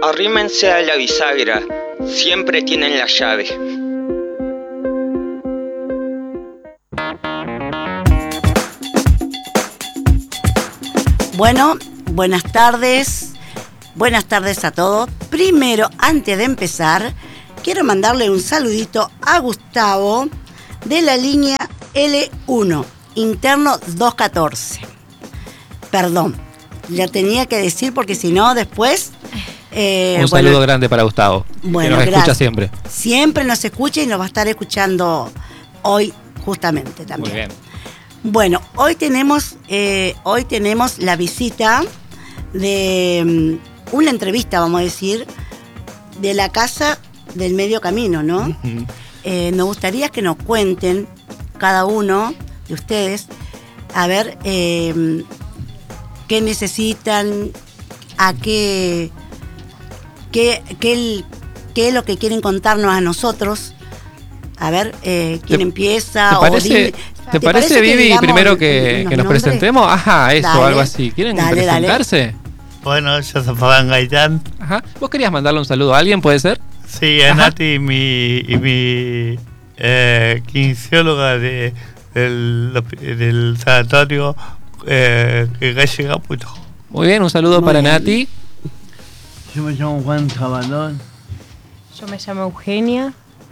Arrímense a la bisagra, siempre tienen la llave. Bueno, buenas tardes a todos. Primero, antes de empezar, quiero mandarle un saludito a Gustavo de la línea L1, interno 214. Perdón, la tenía que decir porque si no, después... un saludo grande para Gustavo, que nos escucha siempre. Siempre nos escucha y nos va a estar escuchando hoy justamente también. Muy bien. Bueno, hoy tenemos la visita de una entrevista, vamos a decir, de la Casa del Medio Camino, ¿no? Uh-huh. Nos gustaría que nos cuenten cada uno de ustedes, a ver, qué necesitan, a qué es lo que quieren contarnos a nosotros. A ver, quién empieza. ¿Te parece, Vivi, digamos, primero que nos presentemos? Ajá, eso, dale, algo así. ¿Quieren presentarse? Dale. Bueno, yo soy Fabián Gaitán. Ajá. ¿Vos querías mandarle un saludo a alguien, puede ser? Sí, a Nati y mi kinesióloga del sanatorio Calle Caputo. Muy bien, un saludo para Nati. Yo me llamo Juan Cabandón. Yo me llamo Eugenia.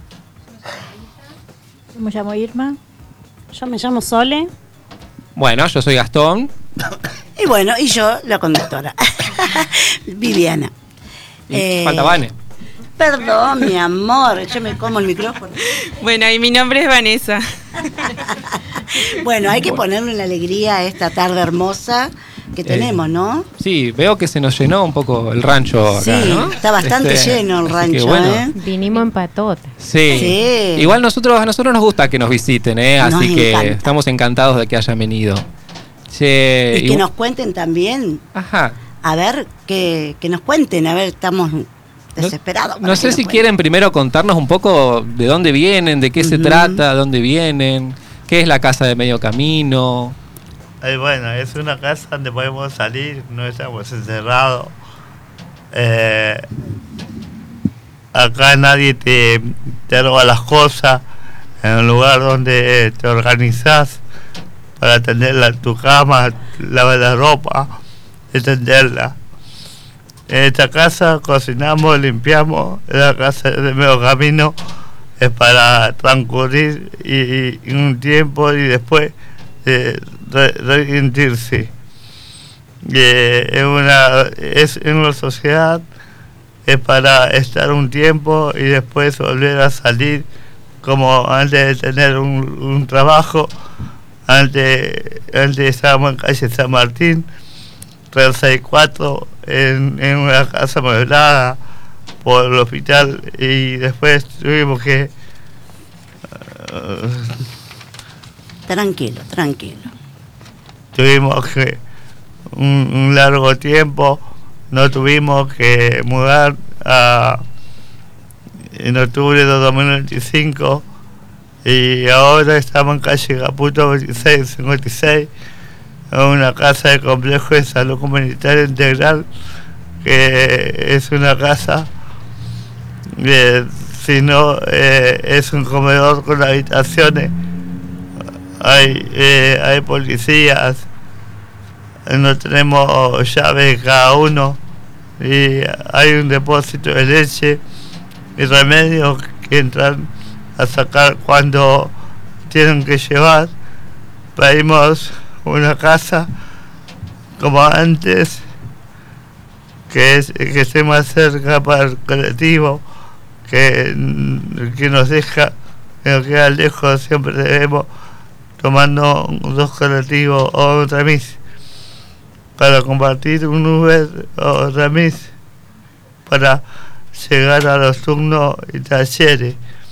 Yo me llamo Irma. Yo me llamo Sole. Bueno, yo soy Gastón. Y bueno, y yo, la conductora. Viviana. Falta Vane. Perdón, mi amor, yo me como el micrófono. Bueno, y mi nombre es Vanessa. Bueno, hay que ponerle una alegría a esta tarde hermosa que tenemos, ¿no? Sí, veo que se nos llenó un poco el rancho acá, sí, ¿no? Está bastante lleno el rancho, bueno, Vinimos en patota. Sí. Igual a nosotros nos gusta que nos visiten, así que encanta. Estamos encantados de que hayan venido. Che, y que nos cuenten también. Ajá. A ver, que nos cuenten, a ver, estamos desesperados. No sé si quieren primero contarnos un poco de dónde vienen, de qué se trata, dónde vienen, qué es la Casa de Medio Camino. Bueno, es una casa donde podemos salir, no estamos encerrados. Acá nadie te roba las cosas, en un lugar donde te organizás para tenderla en tu cama, lavar la ropa, extenderla. En esta casa cocinamos, limpiamos, la Casa de Medio Camino es para transcurrir y un tiempo y después reinventarse. Es en una sociedad, es para estar un tiempo y después volver a salir, como antes de tener un trabajo. Antes estábamos en calle San Martín, 364, en una casa amueblada por el hospital, y después tuvimos que... Tranquilo. Tuvimos que un largo tiempo, nos tuvimos que mudar en octubre de 2025, y ahora estamos en calle Caputo 2656, en una casa de complejo de salud comunitaria integral, que es una casa, sino es un comedor con habitaciones. Hay policías, no tenemos llaves cada uno, y hay un depósito de leche y remedios que entran a sacar cuando tienen que llevar. Pedimos una casa como antes, que esté más cerca para el colectivo, que nos deja, que nos queda lejos, siempre debemos tomando 2 colectivos o un remis para compartir un Uber o remis para llegar a los turnos y talleres.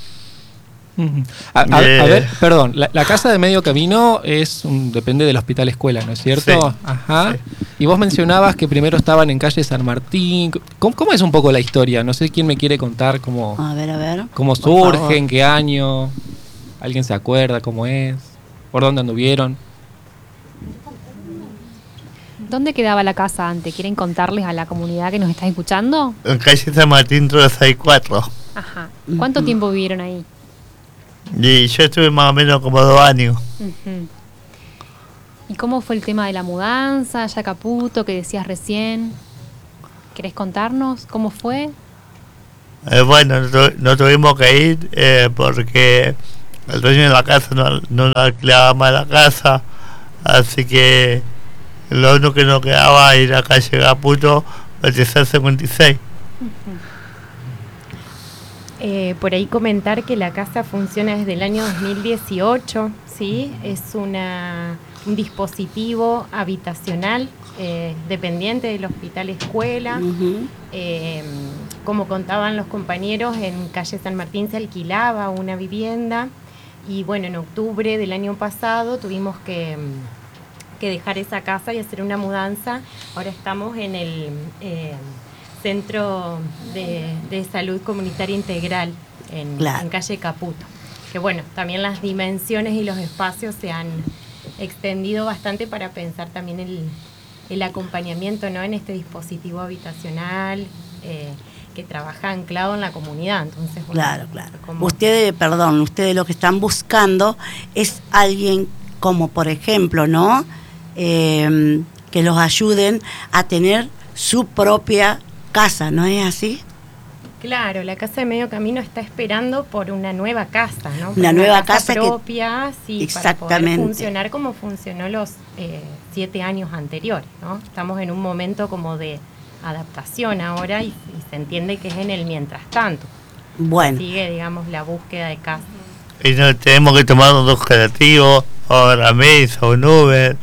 A ver, perdón, la Casa de Medio Camino depende del Hospital Escuela, ¿no es cierto? Sí. Ajá. Sí. Y vos mencionabas que primero estaban en calle San Martín. ¿Cómo es un poco la historia? No sé quién me quiere contar cómo, a ver. Cómo surge, en qué año. ¿Alguien se acuerda cómo es? ¿Por dónde anduvieron? ¿Dónde quedaba la casa antes? ¿Quieren contarles a la comunidad que nos está escuchando? En calle San Martín 364. Ajá. ¿Cuánto tiempo vivieron ahí? Y yo estuve más o menos como 2 años. Uh-huh. ¿Y cómo fue el tema de la mudanza, ya Caputo, que decías recién? ¿Querés contarnos cómo fue? Bueno, no tuvimos que ir porque el dueño de la casa no alquilaba más la casa, así que lo único que nos quedaba era la calle Caputo 2656. Por ahí comentar que la casa funciona desde el año 2018, ¿sí? Es un dispositivo habitacional dependiente del hospital escuela. Ujú. Como contaban los compañeros, en calle San Martín se alquilaba una vivienda y bueno, en octubre del año pasado tuvimos que dejar esa casa y hacer una mudanza. Ahora estamos en el Centro de Salud Comunitaria Integral en calle Caputo. Que bueno, también las dimensiones y los espacios se han extendido bastante para pensar también el acompañamiento, ¿no?, en este dispositivo habitacional que trabaja anclado en la comunidad. Entonces, bueno, Claro. Ustedes lo que están buscando es alguien como, por ejemplo, ¿no? Que los ayuden a tener su propia casa, ¿no es así? Claro, la Casa de Medio Camino está esperando por una nueva casa, ¿no? Por Una nueva casa propia, que, sí, para poder exactamente, funcionar como funcionó los 7 años anteriores, ¿no? Estamos en un momento como de adaptación ahora y se entiende que es en el mientras tanto. Bueno. Sigue, digamos, la búsqueda de casa. Y nos tenemos que tomar un colectivos, o la mesa, un Uber,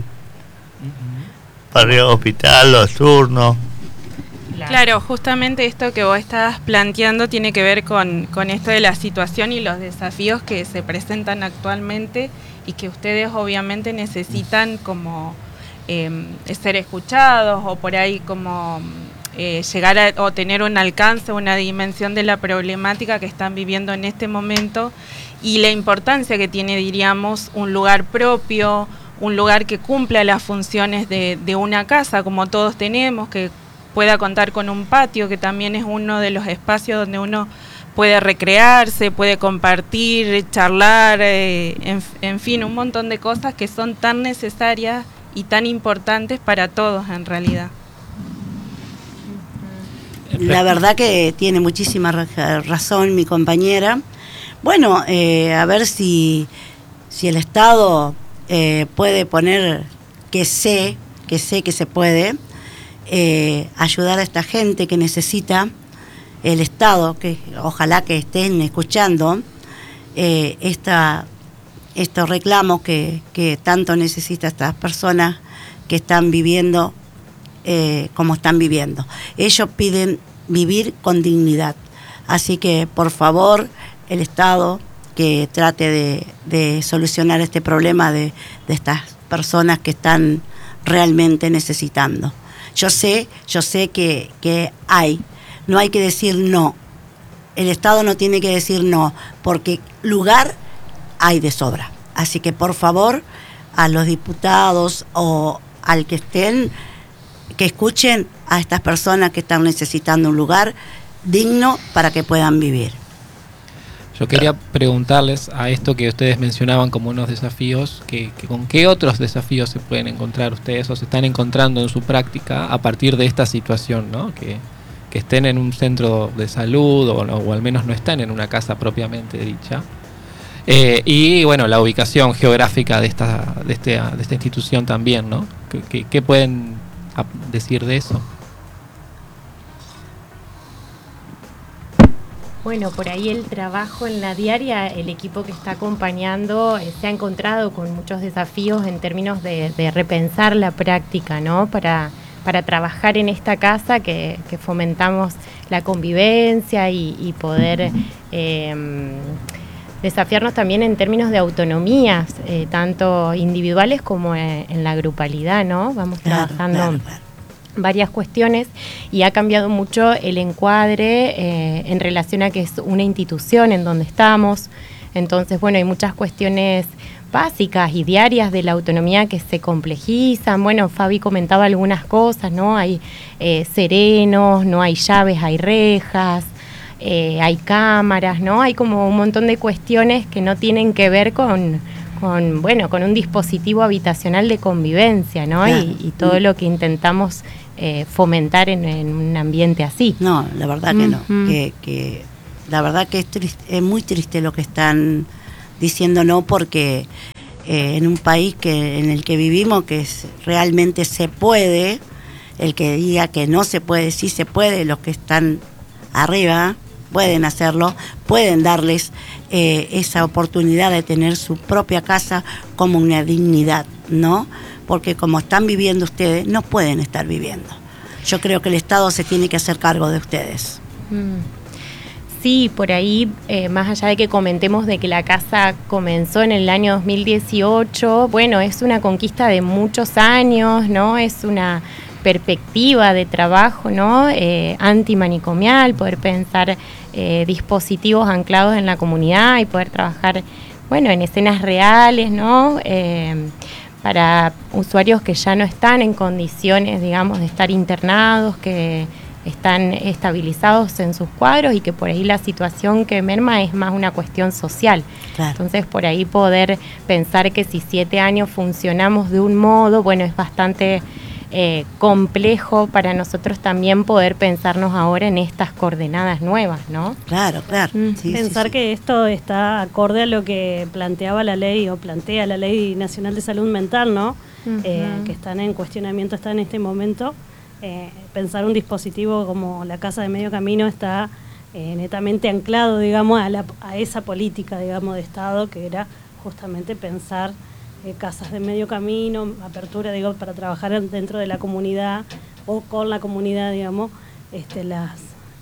para ir al hospital, los turnos. Claro, justamente esto que vos estabas planteando tiene que ver con esto de la situación y los desafíos que se presentan actualmente y que ustedes obviamente necesitan como ser escuchados o por ahí como llegar o tener un alcance, una dimensión de la problemática que están viviendo en este momento y la importancia que tiene, diríamos, un lugar propio, un lugar que cumpla las funciones de una casa como todos tenemos, que pueda contar con un patio, que también es uno de los espacios donde uno puede recrearse, puede compartir, charlar, en fin, un montón de cosas que son tan necesarias y tan importantes para todos en realidad. La verdad que tiene muchísima razón mi compañera. Bueno, a ver si el Estado puede poner, que sé que se puede, ayudar a esta gente que necesita el Estado, que ojalá que estén escuchando estos reclamos que tanto necesita estas personas que están viviendo como están viviendo. Ellos piden vivir con dignidad, así que por favor el Estado que trate de solucionar este problema de estas personas que están realmente necesitando. Yo sé que no hay que decir no. El Estado no tiene que decir no, porque lugar hay de sobra. Así que por favor, a los diputados o al que estén, que escuchen a estas personas que están necesitando un lugar digno para que puedan vivir. Yo quería preguntarles a esto que ustedes mencionaban como unos desafíos, que ¿con qué otros desafíos se pueden encontrar ustedes o se están encontrando en su práctica a partir de esta situación, ¿no? Que estén en un centro de salud o al menos no estén en una casa propiamente dicha. Y bueno, la ubicación geográfica de esta institución también, ¿no? ¿Qué pueden decir de eso? Bueno, por ahí el trabajo en la diaria, el equipo que está acompañando se ha encontrado con muchos desafíos en términos de repensar la práctica, ¿no? Para trabajar en esta casa que fomentamos la convivencia y poder desafiarnos también en términos de autonomías, tanto individuales como en la grupalidad, ¿no? Vamos trabajando varias cuestiones y ha cambiado mucho el encuadre en relación a que es una institución en donde estamos. Entonces, bueno, hay muchas cuestiones básicas y diarias de la autonomía que se complejizan. Bueno, Fabi comentaba algunas cosas, ¿no? Hay serenos, no hay llaves, hay rejas, hay cámaras, ¿no? Hay como un montón de cuestiones que no tienen que ver con un dispositivo habitacional de convivencia, ¿no? Claro. Y todo lo que intentamos fomentar en un ambiente así. No, la verdad que no. Que la verdad que es muy triste lo que están diciendo, no, porque en un país en el que vivimos, que realmente se puede, el que diga que no se puede, sí se puede, los que están arriba pueden hacerlo, pueden darles esa oportunidad de tener su propia casa como una dignidad, ¿no? Porque como están viviendo ustedes, no pueden estar viviendo. Yo creo que el Estado se tiene que hacer cargo de ustedes. Sí, por ahí, más allá de que comentemos de que la casa comenzó en el año 2018, bueno, es una conquista de muchos años, ¿no? Es una perspectiva de trabajo, ¿no? Antimanicomial, poder pensar dispositivos anclados en la comunidad y poder trabajar, bueno, en escenas reales, ¿no? Para usuarios que ya no están en condiciones, digamos, de estar internados, que están estabilizados en sus cuadros y que por ahí la situación que merma es más una cuestión social. Claro. Entonces, por ahí poder pensar que si 7 años funcionamos de un modo, bueno, es bastante complejo para nosotros también poder pensarnos ahora en estas coordenadas nuevas, ¿no? Claro, claro. Sí, pensar que esto está acorde a lo que planteaba la ley o plantea la Ley Nacional de Salud Mental, ¿no? Que están en cuestionamiento, está en este momento. Pensar un dispositivo como la Casa de Medio Camino está netamente anclado, digamos, a esa política, digamos, de Estado, que era justamente pensar casas de medio camino, apertura, digo, para trabajar dentro de la comunidad o con la comunidad, digamos, las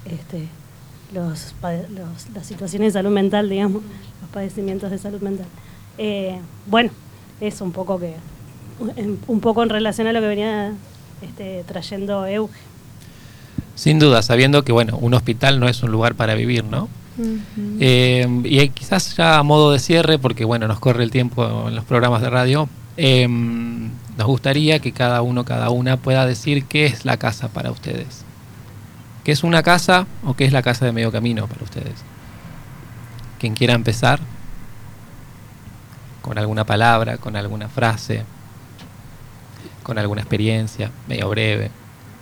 situaciones de salud mental, digamos, los padecimientos de salud mental. Bueno, es un poco en relación a lo que venía trayendo Euge. Sin duda, sabiendo que, bueno, un hospital no es un lugar para vivir, ¿no? Y quizás ya a modo de cierre, porque bueno, nos corre el tiempo en los programas de radio, nos gustaría que cada uno, cada una pueda decir qué es la casa para ustedes. ¿Qué es una casa o qué es la casa de medio camino para ustedes? Quien quiera empezar, con alguna palabra, con alguna frase, con alguna experiencia, medio breve.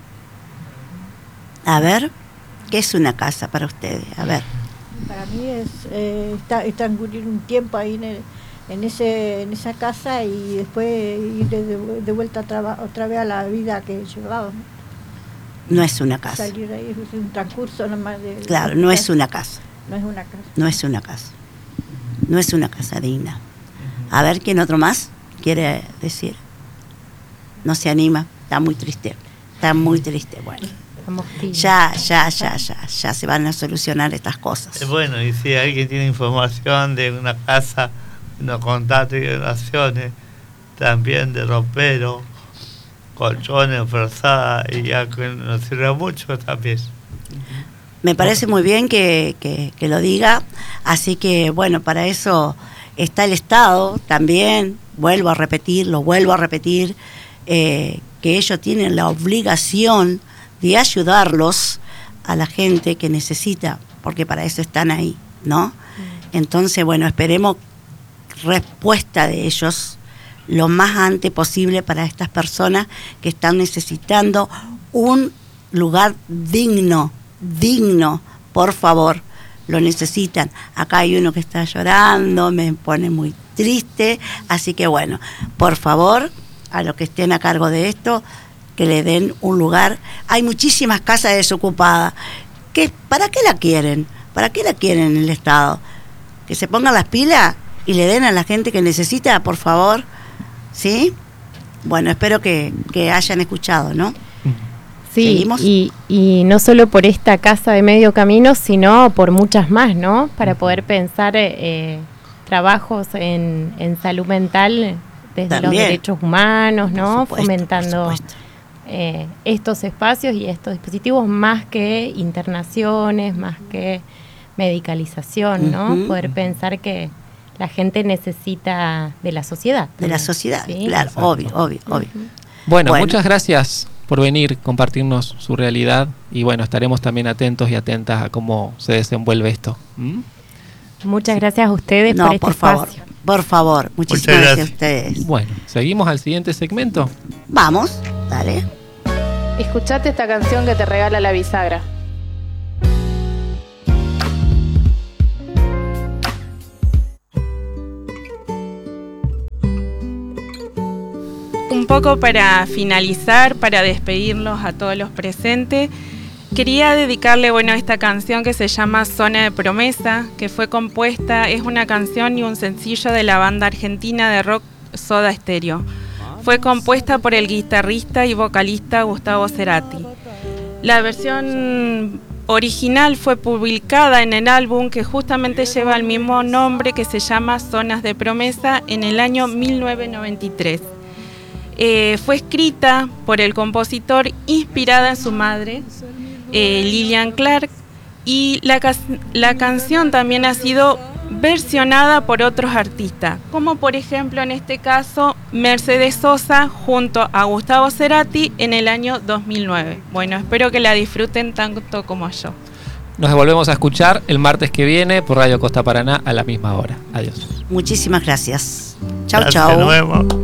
A ver, ¿qué es una casa para ustedes? A ver. Para mí es transcurrir un tiempo ahí en esa casa y después ir de vuelta otra vez a la vida que llevábamos. No es una casa. Salir ahí es un transcurso nomás. Claro, no es una casa. No es una casa. No es una casa. No es una casa digna. A ver, ¿quién otro más quiere decir? No se anima, está muy triste. Está muy triste, bueno. Ya se van a solucionar estas cosas. Bueno, y si alguien tiene información de una casa, unos contactos y donaciones, también de ropero, colchones, frazada, y ya que nos sirve mucho también. Me parece muy bien que lo diga, así que bueno, para eso está el Estado también, lo vuelvo a repetir, que ellos tienen la obligación de ayudarlos a la gente que necesita, porque para eso están ahí, ¿no? Entonces, bueno, esperemos respuesta de ellos lo más antes posible para estas personas que están necesitando un lugar digno, por favor, lo necesitan. Acá hay uno que está llorando, me pone muy triste, así que bueno, por favor, a los que estén a cargo de esto, que le den un lugar. Hay muchísimas casas desocupadas. ¿Para qué la quieren? ¿Para qué la quieren el Estado? Que se pongan las pilas y le den a la gente que necesita, por favor. ¿Sí? Bueno, espero que hayan escuchado, ¿no? Sí, y no solo por esta casa de medio camino, sino por muchas más, ¿no? Para poder pensar trabajos en salud mental desde también los derechos humanos, ¿no? Fomentando estos espacios y estos dispositivos, más que internaciones, más que medicalización, ¿no? Poder pensar que la gente necesita de la sociedad. De la sociedad, ¿sí? claro, obvio. Bueno, muchas gracias por venir, compartirnos su realidad y bueno, estaremos también atentos y atentas a cómo se desenvuelve esto. Muchas gracias a ustedes por este espacio. Por favor, muchísimas gracias a ustedes. Bueno, ¿seguimos al siguiente segmento? Vamos, dale. Escuchate esta canción que te regala la bisagra. Un poco para finalizar, para despedirlos a todos los presentes, quería dedicarle esta canción que se llama Zona de Promesa, que fue compuesta, es una canción y un sencillo de la banda argentina de rock Soda Stereo. Fue compuesta por el guitarrista y vocalista Gustavo Cerati. La versión original fue publicada en el álbum que justamente lleva el mismo nombre, que se llama Zonas de Promesa, en el año 1993. Fue escrita por el compositor, inspirada en su madre, Lillian Clark, y la canción también ha sido versionada por otros artistas, como por ejemplo en este caso Mercedes Sosa junto a Gustavo Cerati en el año 2009. Bueno, espero que la disfruten tanto como yo. Nos volvemos a escuchar el martes que viene por Radio Costa Paraná a la misma hora. Adiós. Muchísimas gracias. Chau, Hasta chau. luego.